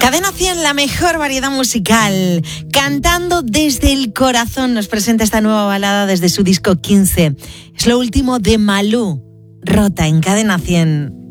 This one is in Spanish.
Cadena 100, la mejor variedad musical. Cantando desde el corazón nos presenta esta nueva balada desde su disco 15. Es lo último de Malú, Rota, en Cadena 100.